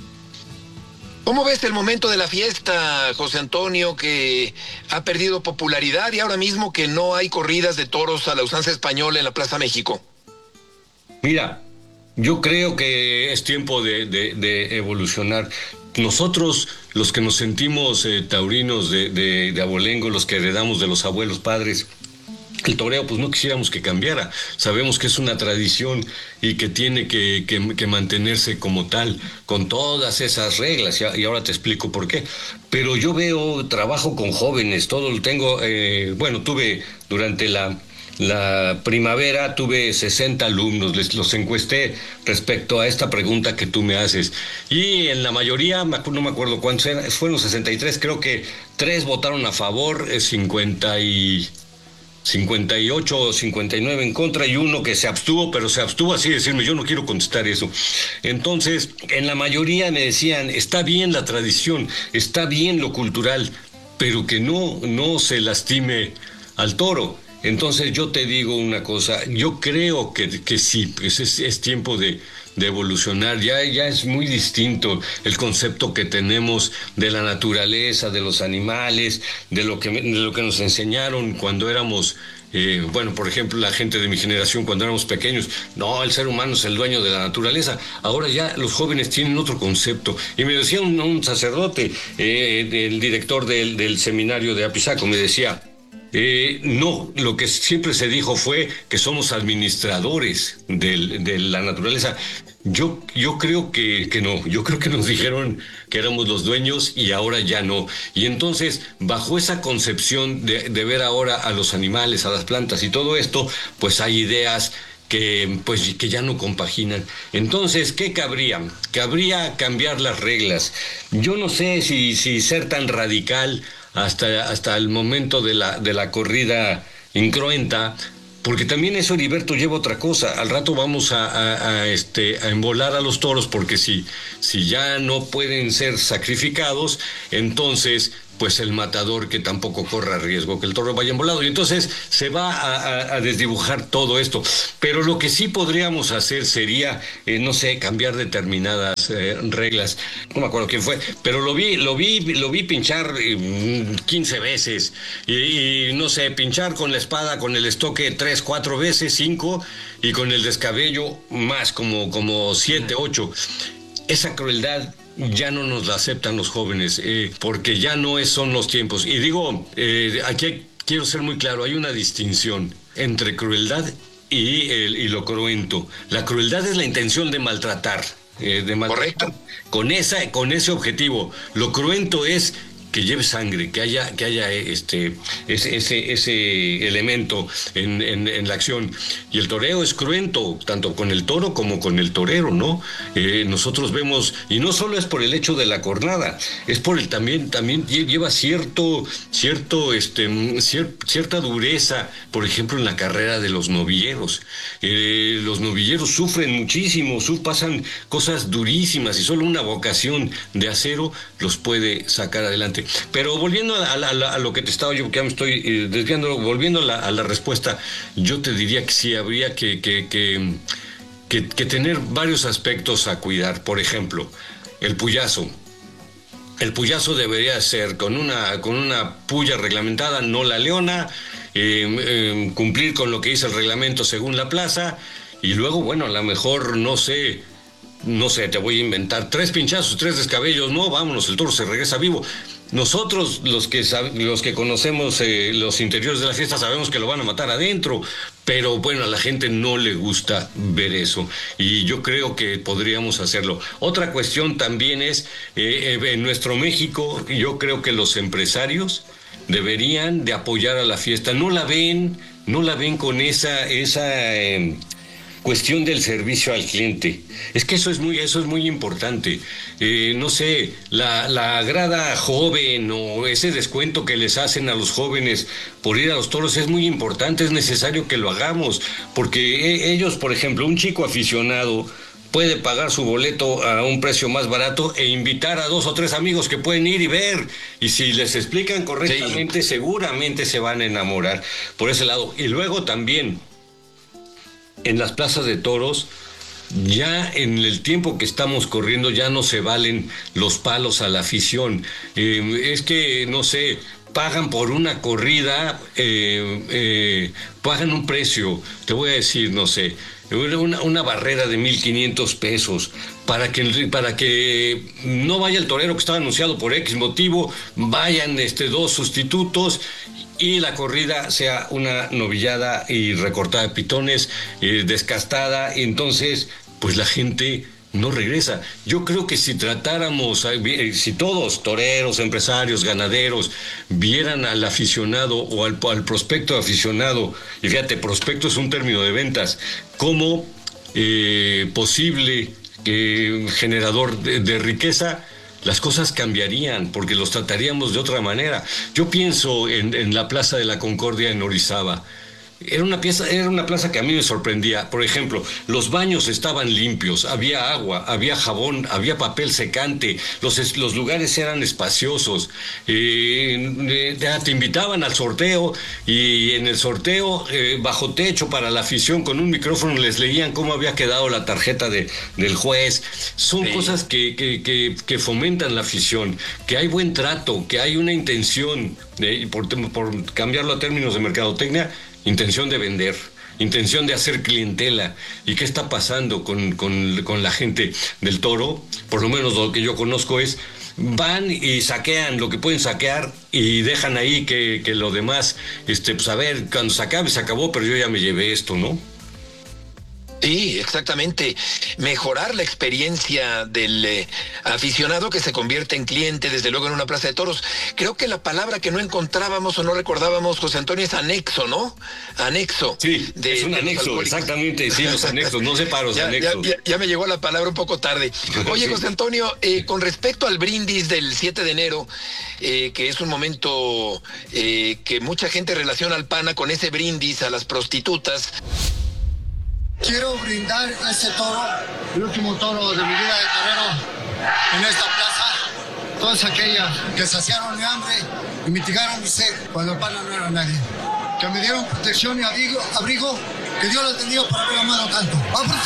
¿Cómo ves el momento de la fiesta, José Antonio, que ha perdido popularidad y ahora mismo que no hay corridas de toros a la usanza española en la Plaza México? Mira, yo creo que es tiempo de, de, de evolucionar. Nosotros, los que nos sentimos eh, taurinos de, de, de abolengo, los que heredamos de los abuelos padres, el toreo, pues no quisiéramos que cambiara. Sabemos que es una tradición y que tiene que, que, que mantenerse como tal, con todas esas reglas, y, y ahora te explico por qué. Pero yo veo, trabajo con jóvenes, todo lo tengo, eh, bueno, tuve durante la... La primavera tuve sesenta alumnos, les los encuesté respecto a esta pregunta que tú me haces. Y en la mayoría, no me acuerdo cuántos eran, fueron sesenta y tres, creo que tres votaron a favor, cincuenta y, cincuenta y ocho o cincuenta y nueve en contra y uno que se abstuvo, pero se abstuvo así decirme, yo no quiero contestar eso. Entonces, en la mayoría me decían, está bien la tradición, está bien lo cultural, pero que no, no se lastime al toro. Entonces yo te digo una cosa, yo creo que, que sí, pues es, es tiempo de, de evolucionar, ya, ya es muy distinto el concepto que tenemos de la naturaleza, de los animales, de lo que, de lo que nos enseñaron cuando éramos... Eh, bueno, por ejemplo, la gente de mi generación cuando éramos pequeños, no, el ser humano es el dueño de la naturaleza. Ahora ya los jóvenes tienen otro concepto. Y me decía un, un sacerdote, eh, el director del, del seminario de Apizaco, me decía, eh, no, lo que siempre se dijo fue que somos administradores del, de la naturaleza. Yo, yo creo que, que no, yo creo que nos dijeron que éramos los dueños y ahora ya no. Y entonces, bajo esa concepción de, de ver ahora a los animales, a las plantas y todo esto, pues hay ideas que, pues, que ya no compaginan. Entonces, ¿qué cabría? Cabría cambiar las reglas. Yo no sé si, si ser tan radical hasta, hasta el momento de la, de la corrida incruenta, porque también eso, Heriberto, lleva otra cosa. Al rato vamos a, a, a, este, a embolar a los toros, porque si, si ya no pueden ser sacrificados, entonces pues el matador que tampoco corra riesgo que el toro vaya embolado. Y entonces se va a, a, a desdibujar todo esto. Pero lo que sí podríamos hacer sería, eh, no sé, cambiar determinadas eh, reglas. No me acuerdo quién fue, pero lo vi, lo vi, lo vi pinchar eh, quince veces. Y, y no sé, pinchar con la espada, con el estoque tres, cuatro veces, cinco, y con el descabello más, como, como siete, ocho. Esa crueldad ya no nos la aceptan los jóvenes, eh, porque ya no es, son los tiempos. Y digo, eh, aquí quiero ser muy claro, hay una distinción entre crueldad y, el, y lo cruento. La crueldad es la intención de maltratar, eh, de maltratar. Correcto. Con, esa, con ese objetivo. Lo cruento es que lleve sangre, que haya, que haya este, ese, ese, ese elemento en, en, en la acción. Y el toreo es cruento, tanto con el toro como con el torero, ¿no? Eh, nosotros vemos, y no solo es por el hecho de la cornada, es por el también, también lleva cierto, cierto, este, cier, cierta dureza, por ejemplo, en la carrera de los novilleros. Eh, los novilleros sufren muchísimo, su, pasan cosas durísimas, y solo una vocación de acero los puede sacar adelante. Pero volviendo a, a, a, a lo que te estaba yo, que ya me estoy eh, desviando, volviendo a la, a la respuesta, yo te diría que sí habría que, que, que, que, que tener varios aspectos a cuidar. Por ejemplo, el puyazo. El puyazo debería ser con una, con una puya reglamentada, no la leona, eh, eh, cumplir con lo que dice el reglamento según la plaza, y luego, bueno, a lo mejor, no sé, no sé, te voy a inventar tres pinchazos, tres descabellos, no, vámonos, el toro se regresa vivo. Nosotros, los que, los que conocemos eh, los interiores de la fiesta, sabemos que lo van a matar adentro, pero bueno, a la gente no le gusta ver eso, y yo creo que podríamos hacerlo. Otra cuestión también es, eh, en nuestro México, yo creo que los empresarios deberían de apoyar a la fiesta. No la ven, no la ven con esa... esa eh, cuestión del servicio al cliente. Es que eso es muy, eso es muy importante. Eh, no sé, la, la grada joven o ese descuento que les hacen a los jóvenes por ir a los toros es muy importante, es necesario que lo hagamos, porque ellos, por ejemplo, un chico aficionado puede pagar su boleto a un precio más barato e invitar a dos o tres amigos que pueden ir y ver. Y si les explican correctamente, sí, seguramente se van a enamorar por ese lado. Y luego también, en las plazas de toros, ya en el tiempo que estamos corriendo, ya no se valen los palos a la afición. Eh, es que, no sé, pagan por una corrida, eh, eh, pagan un precio, te voy a decir, no sé, una, una barrera de mil quinientos pesos, para que, para que no vaya el torero que estaba anunciado por X motivo, vayan este, dos sustitutos, y la corrida sea una novillada y recortada de pitones, eh, descastada. Entonces, pues la gente no regresa. Yo creo que si tratáramos, si todos, toreros, empresarios, ganaderos, vieran al aficionado o al, al prospecto aficionado, y fíjate, prospecto es un término de ventas, como eh, posible eh, generador de, de riqueza, las cosas cambiarían, porque los trataríamos de otra manera. Yo pienso en, en la Plaza de la Concordia en Orizaba. Era una pieza, era una plaza que a mí me sorprendía. Por ejemplo, los baños estaban limpios, había agua, había jabón, había papel secante, los, los lugares eran espaciosos. Eh, te invitaban al sorteo y en el sorteo, eh, bajo techo para la afición, con un micrófono les leían cómo había quedado la tarjeta de, del juez. Son sí. cosas que, que, que, que fomentan la afición, que hay buen trato, que hay una intención, de, por, por cambiarlo a términos de mercadotecnia, intención de vender, intención de hacer clientela. ¿Y qué está pasando con, con, con la gente del Toro? Por lo menos lo que yo conozco es, van y saquean lo que pueden saquear y dejan ahí que, que lo demás, este, pues a ver, cuando se acabe, se acabó, pero yo ya me llevé esto, ¿no? Sí, exactamente. Mejorar la experiencia del eh, aficionado que se convierte en cliente, desde luego, en una plaza de toros. Creo que la palabra que no encontrábamos o no recordábamos, José Antonio, es anexo, ¿no? Anexo. Sí, de, es un anexo, exactamente, sí, los anexos, no separos, ya, anexos. Ya, ya, ya me llegó la palabra un poco tarde. Oye, José Antonio, eh, con respecto al brindis del siete de enero, eh, que es un momento eh, que mucha gente relaciona al PANA con ese brindis a las prostitutas. Quiero brindar a este toro, el último toro de mi vida de torero, en esta plaza. Todas aquellas que saciaron mi hambre y mitigaron mi sed cuando el PANA no era nadie. Que me dieron protección y abrigo, abrigo que Dios lo ha tenido por haber amado tanto. ¡Vamos,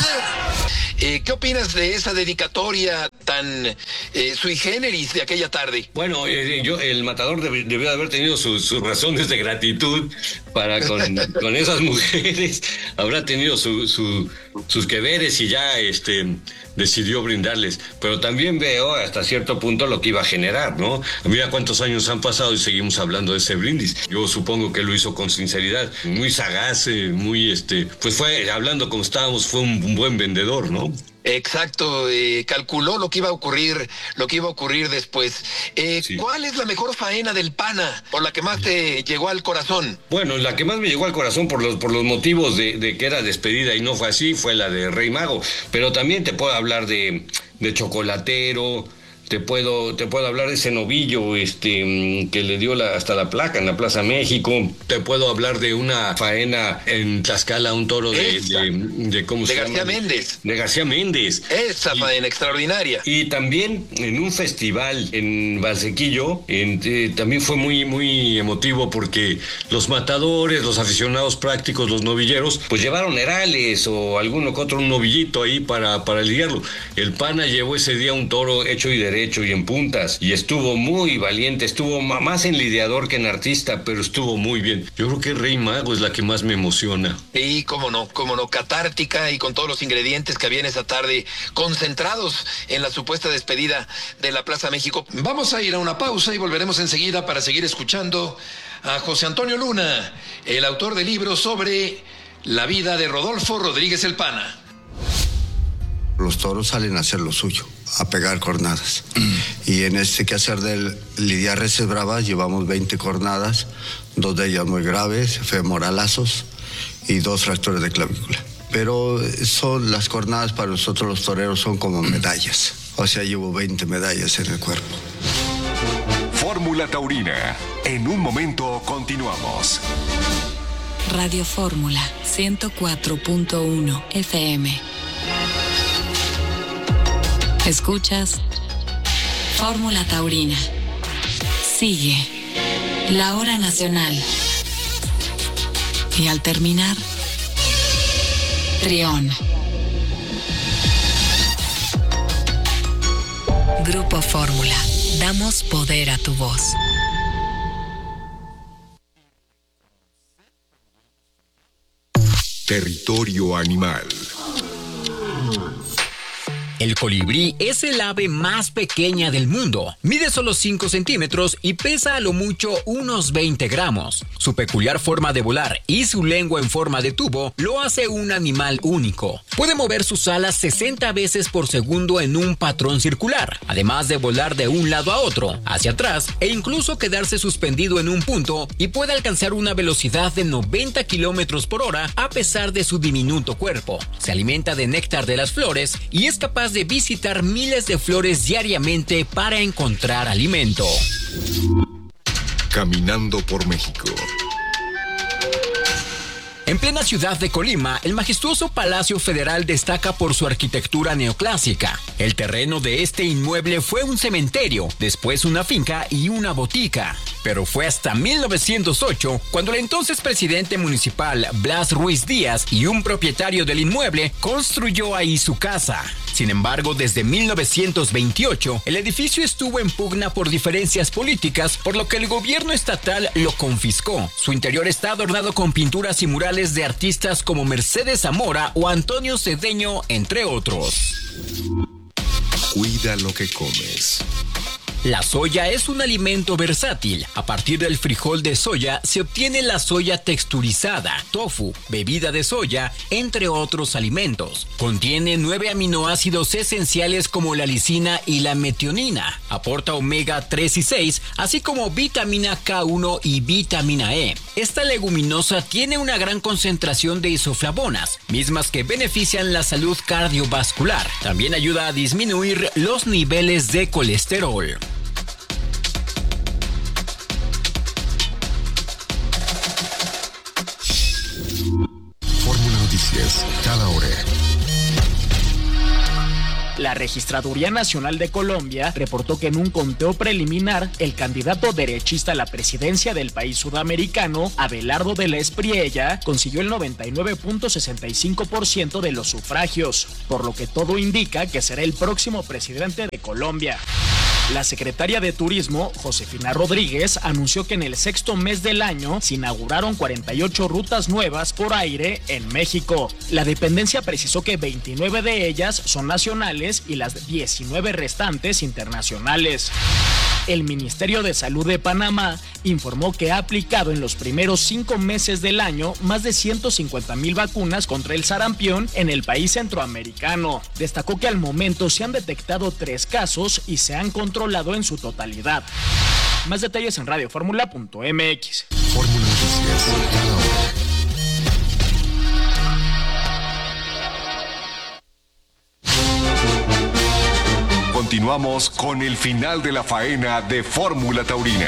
Eh, ¿Qué opinas de esa dedicatoria tan eh, sui generis de aquella tarde? Bueno, eh, yo el matador deb- debió de haber tenido sus, sus razones de gratitud para con, con esas mujeres. Habrá tenido su, su, sus que veres y ya este, decidió brindarles. Pero también veo hasta cierto punto lo que iba a generar, ¿no? Mira cuántos años han pasado y seguimos hablando de ese brindis. Yo supongo que lo hizo con sinceridad, muy sagaz, eh, muy este, pues fue, hablando como estábamos, fue un, un buen vendedor, ¿no? Exacto, eh, calculó lo que iba a ocurrir, lo que iba a ocurrir después. Eh, Sí. ¿Cuál es la mejor faena del PANA, por la que más te llegó al corazón? Bueno, la que más me llegó al corazón por los, por los motivos de, de que era despedida y no fue así, fue la de Rey Mago. Pero también te puedo hablar de, de Chocolatero, te puedo, te puedo hablar de ese novillo este, que le dio la, hasta la placa en la Plaza México. Te puedo hablar de una faena en Tlaxcala, un toro de, de, de, ¿cómo se De llama? García Méndez. De García Méndez. Esa faena extraordinaria. Y también en un festival en Valsequillo, en, eh, también fue muy, muy emotivo porque los matadores, los aficionados prácticos, los novilleros, pues llevaron herales o alguno que otro, un novillito ahí para, para lidiarlo. El PANA llevó ese día un toro hecho y derecho y en puntas y estuvo muy valiente, estuvo más en lidiador que en artista, pero estuvo muy bien. Yo creo que Rey Mago es la que más me emociona. Y cómo no, cómo no, catártica y con todos los ingredientes que había en esa tarde, concentrados en la supuesta despedida de la Plaza México. Vamos a ir a una pausa y volveremos enseguida para seguir escuchando a José Antonio Luna, el autor del libro sobre la vida de Rodolfo Rodríguez el PANA. Los toros salen a hacer lo suyo, a pegar cornadas. Y en este quehacer del lidiar reses bravas llevamos veinte cornadas, dos de ellas muy graves, femoralazos y dos fracturas de clavícula. Pero son las cornadas para nosotros los toreros son como medallas. O sea, llevo veinte medallas en el cuerpo. Fórmula Taurina. En un momento continuamos. Radio Fórmula ciento cuatro punto uno F M. Escuchas Fórmula Taurina. Sigue la hora nacional. Y al terminar, Trión. Grupo Fórmula. Damos poder a tu voz. Territorio animal. El colibrí es el ave más pequeña del mundo. Mide solo cinco centímetros y pesa a lo mucho unos veinte gramos. Su peculiar forma de volar y su lengua en forma de tubo lo hace un animal único. Puede mover sus alas sesenta veces por segundo en un patrón circular, además de volar de un lado a otro, hacia atrás e incluso quedarse suspendido en un punto, y puede alcanzar una velocidad de noventa kilómetros por hora a pesar de su diminuto cuerpo. Se alimenta de néctar de las flores y es capaz de visitar miles de flores diariamente para encontrar alimento. Caminando por México. En plena ciudad de Colima, el majestuoso Palacio Federal destaca por su arquitectura neoclásica. El terreno de este inmueble fue un cementerio, después una finca y una botica. Pero fue hasta mil novecientos ocho cuando el entonces presidente municipal Blas Ruiz Díaz y un propietario del inmueble construyó ahí su casa. Sin embargo, desde mil novecientos veintiocho, el edificio estuvo en pugna por diferencias políticas, por lo que el gobierno estatal lo confiscó. Su interior está adornado con pinturas y murales de artistas como Mercedes Zamora o Antonio Cedeño, entre otros. Cuida lo que comes. La soya es un alimento versátil. A partir del frijol de soya se obtiene la soya texturizada, tofu, bebida de soya, entre otros alimentos. Contiene nueve aminoácidos esenciales como la lisina y la metionina. Aporta omega tres y seis, así como vitamina K uno y vitamina E. Esta leguminosa tiene una gran concentración de isoflavonas, mismas que benefician la salud cardiovascular. También ayuda a disminuir los niveles de colesterol. Fórmula Noticias, cada hora. La Registraduría Nacional de Colombia reportó que en un conteo preliminar, el candidato derechista a la presidencia del país sudamericano, Abelardo de la Espriella, consiguió el noventa y nueve punto sesenta y cinco por ciento de los sufragios, por lo que todo indica que será el próximo presidente de Colombia. La secretaria de Turismo, Josefina Rodríguez, anunció que en el sexto mes del año se inauguraron cuarenta y ocho rutas nuevas por aire en México. La dependencia precisó que veintinueve de ellas son nacionales y las diecinueve restantes internacionales. El Ministerio de Salud de Panamá informó que ha aplicado en los primeros cinco meses del año más de ciento cincuenta mil vacunas contra el sarampión en el país centroamericano. Destacó que al momento se han detectado tres casos y se han controlado en su totalidad. Más detalles en radio fórmula punto m x. Fórmula Noticias, cada hora. Continuamos con el final de la faena de Fórmula Taurina.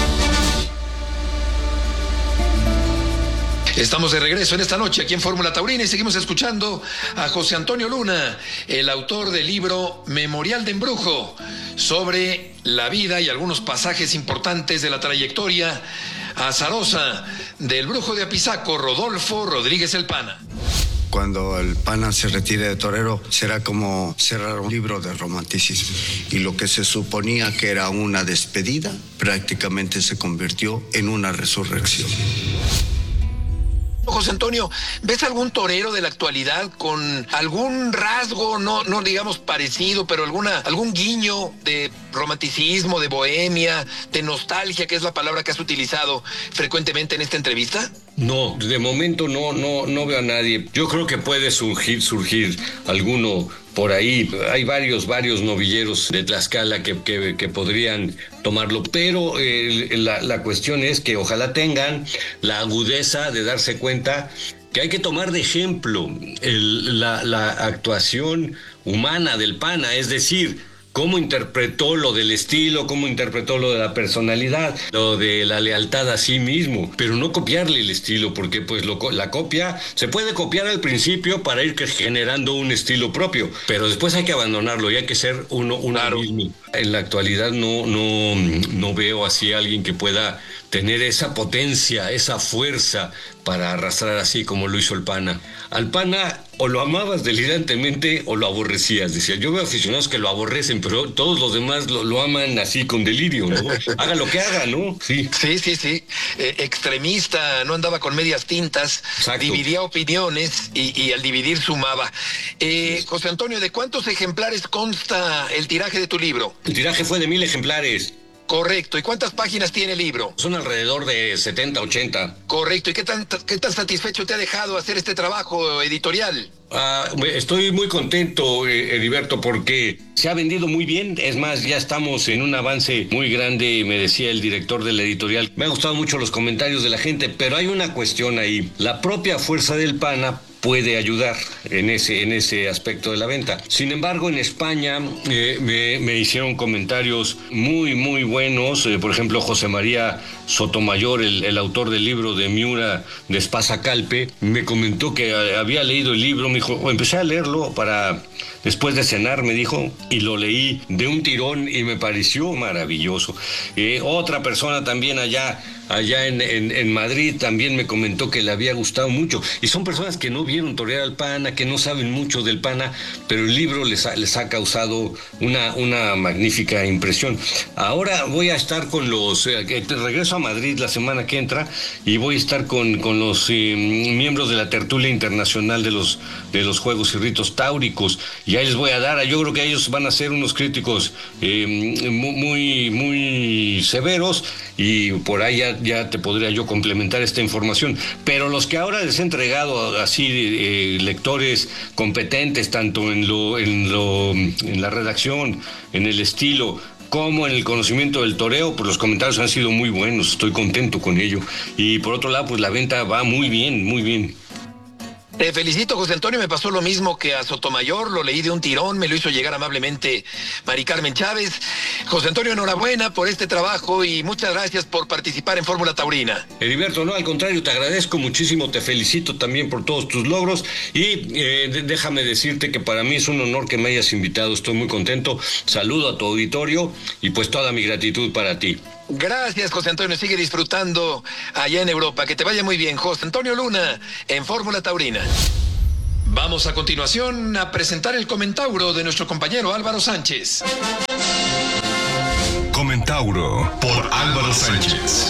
Estamos de regreso en esta noche aquí en Fórmula Taurina y seguimos escuchando a José Antonio Luna, el autor del libro Memorial de Embrujo, sobre la vida y algunos pasajes importantes de la trayectoria azarosa del brujo de Apizaco, Rodolfo Rodríguez el Pana. Cuando el Pana se retire de torero, será como cerrar un libro de romanticismo. Y lo que se suponía que era una despedida, prácticamente se convirtió en una resurrección. José Antonio, ¿ves algún torero de la actualidad con algún rasgo, no, no digamos parecido, pero alguna, algún guiño de romanticismo, de bohemia, de nostalgia, que es la palabra que has utilizado frecuentemente en esta entrevista? No, de momento no, no, no veo a nadie. Yo creo que puede surgir, surgir alguno por ahí. Hay varios, varios novilleros de Tlaxcala que, que, que podrían tomarlo, pero eh, la, la cuestión es que ojalá tengan la agudeza de darse cuenta que hay que tomar de ejemplo el, la, la actuación humana del Pana, es decir, cómo interpretó lo del estilo, cómo interpretó lo de la personalidad, lo de la lealtad a sí mismo, pero no copiarle el estilo, porque pues lo, la copia se puede copiar al principio para ir generando un estilo propio, pero después hay que abandonarlo y hay que ser uno, uno claro. mismo. En la actualidad no, no, no veo así a alguien que pueda tener esa potencia, esa fuerza para arrastrar así como lo hizo el Pana. Al Pana o lo amabas delirantemente o lo aborrecías. Decía, yo veo aficionados que lo aborrecen, pero todos los demás lo, lo aman así con delirio, ¿no? Haga lo que haga, ¿no? Sí, sí, sí. sí. Eh, extremista, no andaba con medias tintas, Exacto. dividía opiniones y, y al dividir sumaba. Eh, José Antonio, ¿de cuántos ejemplares consta el tiraje de tu libro? El tiraje fue de mil ejemplares. Correcto. ¿Y cuántas páginas tiene el libro? Son alrededor de setenta, ochenta. Correcto. ¿Y qué tan, qué tan satisfecho te ha dejado hacer este trabajo editorial? Uh, estoy muy contento, eh, Heriberto, porque se ha vendido muy bien. Es más, ya estamos en un avance muy grande, me decía el director de la editorial. Me han gustado mucho los comentarios de la gente, pero hay una cuestión ahí. La propia fuerza del Pana puede ayudar en ese, en ese aspecto de la venta. Sin embargo, en España eh, me, me hicieron comentarios muy, muy buenos. Eh, por ejemplo, José María Sotomayor, el, el autor del libro de Miura de Espasa Calpe, me comentó que había leído el libro. Me dijo, o empecé a leerlo para después de cenar, me dijo, y lo leí de un tirón y me pareció maravilloso. Eh, otra persona también allá allá en, en, en Madrid también me comentó que le había gustado mucho, y son personas que no vieron torear al PANA, que no saben mucho del PANA, pero el libro les ha, les ha causado una, una magnífica impresión. Ahora voy a estar con los, eh, regreso a Madrid la semana que entra, y voy a estar con, con los eh, miembros de la tertulia internacional de los, de los Juegos y Ritos Táuricos, y ahí les voy a dar, yo creo que ellos van a ser unos críticos eh, muy, muy severos, y por ahí ya ya te podría yo complementar esta información, pero los que ahora les he entregado así eh, lectores competentes tanto en lo en lo en la redacción, en el estilo, como en el conocimiento del toreo, pues los comentarios han sido muy buenos, estoy contento con ello, y por otro lado pues la venta va muy bien, muy bien. Te felicito, José Antonio, me pasó lo mismo que a Sotomayor, lo leí de un tirón, me lo hizo llegar amablemente Mari Carmen Chávez. José Antonio, enhorabuena por este trabajo y muchas gracias por participar en Fórmula Taurina. Heriberto, no, al contrario, te agradezco muchísimo, te felicito también por todos tus logros, y eh, déjame decirte que para mí es un honor que me hayas invitado, estoy muy contento, saludo a tu auditorio y pues toda mi gratitud para ti. Gracias, José Antonio. Sigue disfrutando allá en Europa. Que te vaya muy bien, José Antonio Luna, en Fórmula Taurina. Vamos a continuación a presentar el Comentauro de nuestro compañero Álvaro Sánchez. Comentauro por Álvaro Sánchez.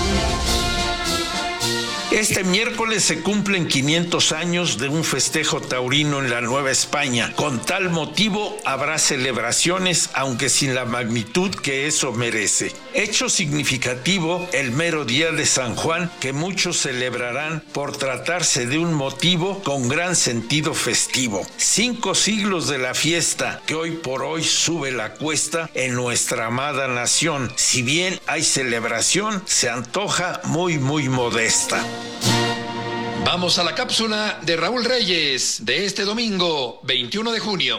Este miércoles se cumplen quinientos años de un festejo taurino en la Nueva España. Con tal motivo habrá celebraciones, aunque sin la magnitud que eso merece. Hecho significativo el mero día de San Juan, que muchos celebrarán por tratarse de un motivo con gran sentido festivo. Cinco siglos de la fiesta que hoy por hoy sube la cuesta en nuestra amada nación. Si bien hay celebración, se antoja muy muy modesta. Vamos a la cápsula de Raúl Reyes de este domingo, veintiuno de junio.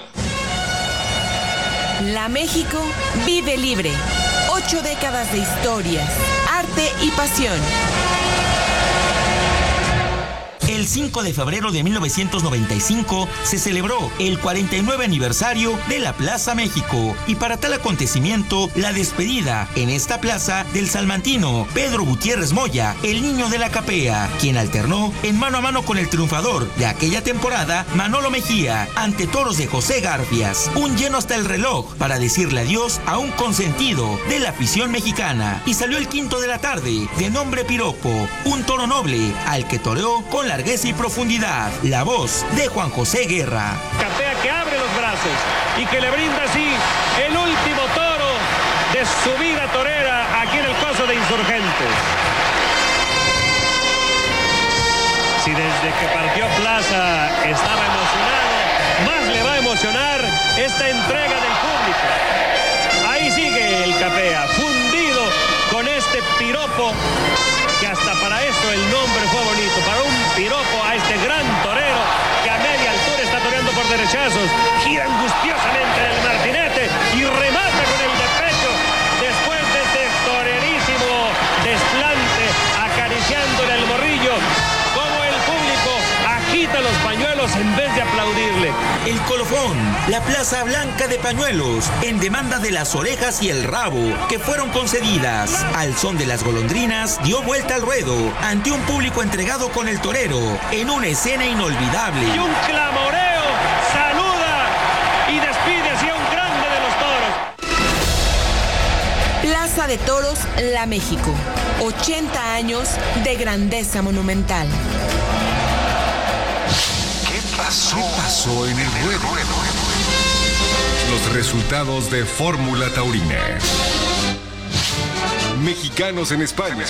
La México vive libre. Ocho décadas de historias, arte y pasión. El cinco de febrero de mil novecientos noventa y cinco se celebró el cuarenta y nueve aniversario de la Plaza México, y para tal acontecimiento la despedida en esta plaza del salmantino Pedro Gutiérrez Moya, el niño de la capea, quien alternó en mano a mano con el triunfador de aquella temporada, Manolo Mejía, ante toros de José Garfias. Un lleno hasta el reloj para decirle adiós a un consentido de la afición mexicana, y salió el quinto de la tarde, de nombre Piropo, un toro noble al que toreó con largueza y profundidad. La voz de Juan José Guerra. Capea que abre los brazos y que le brinda así el último toro de su vida torera aquí en el Coso de Insurgentes. Si desde que partió Plaza estaba emocionado, más le va a emocionar esta entrega del público. Ahí sigue el Capea, fundido con este piropo, que hasta para esto el nombre fue bonito, para un piropo a este gran torero que a media altura está toreando por derechazos, gira angustiosamente en el martinete y remata con el de pecho después de este torerísimo desplante, acariciándole el morrillo, como el público agita los pañuelos en vez de aplaudirle. El colofón, la Plaza Blanca de pañuelos, en demanda de las orejas y el rabo, que fueron concedidas. Al son de las golondrinas, dio vuelta al ruedo, ante un público entregado con el torero, en una escena inolvidable. Y un clamoreo saluda y despide así a un grande de los toros. Plaza de Toros, La México. ochenta años de grandeza monumental. ¿Qué pasó? ¿Qué pasó en el ruedo? Los resultados de Fórmula Taurina. Mexicanos en España.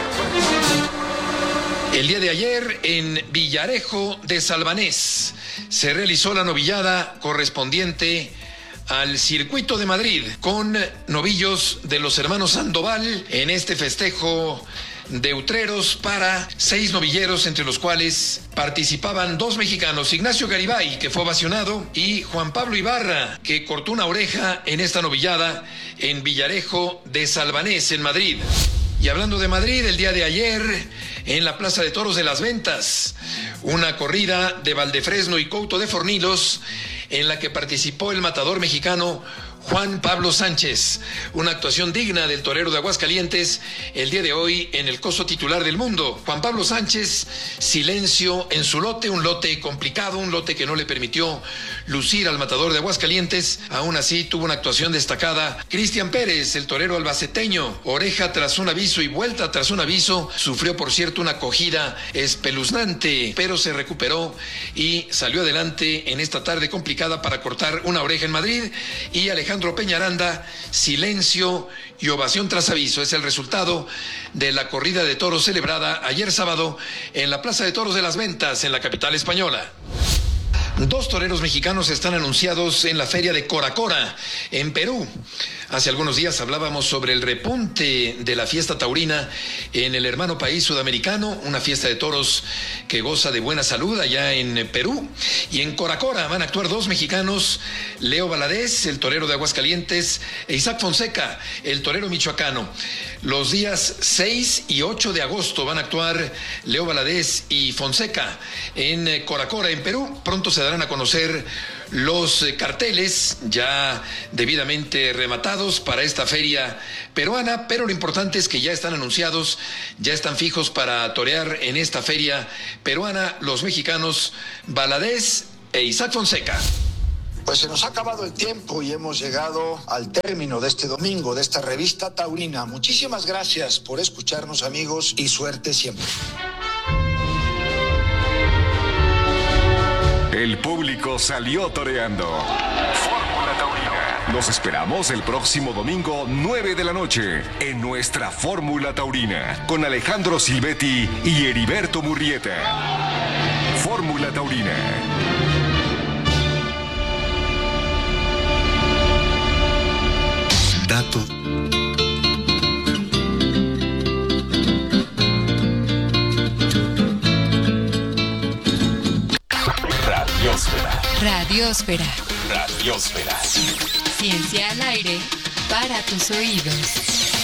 El día de ayer, en Villarejo de Salvanés, se realizó la novillada correspondiente al Circuito de Madrid, con novillos de los hermanos Sandoval en este festejo de Utreros para seis novilleros, entre los cuales participaban dos mexicanos, Ignacio Garibay, que fue ovacionado, y Juan Pablo Ibarra, que cortó una oreja en esta novillada en Villarejo de Salvanés, en Madrid. Y hablando de Madrid, el día de ayer, en la Plaza de Toros de las Ventas, una corrida de Valdefresno y Couto de Fornilos, en la que participó el matador mexicano Juan Pablo Sánchez, una actuación digna del torero de Aguascalientes el día de hoy en el coso titular del mundo. Juan Pablo Sánchez, silencio en su lote, un lote complicado, un lote que no le permitió lucir al matador de Aguascalientes. Aún así tuvo una actuación destacada Cristian Pérez, el torero albaceteño, oreja tras un aviso y vuelta tras un aviso, sufrió por cierto una acogida espeluznante, pero se recuperó y salió adelante en esta tarde complicada para cortar una oreja en Madrid. Y Alejandro Alejandro Peñaranda, silencio y ovación tras aviso. Es el resultado de la corrida de toros celebrada ayer sábado en la Plaza de Toros de las Ventas, en la capital española. Dos toreros mexicanos están anunciados en la feria de Cora Cora, en Perú. Hace algunos días hablábamos sobre el repunte de la fiesta taurina en el hermano país sudamericano, una fiesta de toros que goza de buena salud allá en Perú. Y en Cora Cora van a actuar dos mexicanos, Leo Valadez, el torero de Aguascalientes, e Isaac Fonseca, el torero michoacano. Los días seis y ocho de agosto van a actuar Leo Valadez y Fonseca en Cora Cora, en Perú. Pronto se darán a conocer los carteles ya debidamente rematados para esta feria peruana, pero lo importante es que ya están anunciados, ya están fijos para torear en esta feria peruana los mexicanos Valadez e Isaac Fonseca. Pues se nos ha acabado el tiempo y hemos llegado al término de este domingo, de esta revista taurina. Muchísimas gracias por escucharnos, amigos, y suerte siempre. El público salió toreando. Fórmula Taurina. Los esperamos el próximo domingo, nueve de la noche, en nuestra Fórmula Taurina, con Alejandro Silvetti y Heriberto Murrieta. Fórmula Taurina. Dato. Radiosfera. Radiosfera. Radiosfera. Ciencia al aire para tus oídos.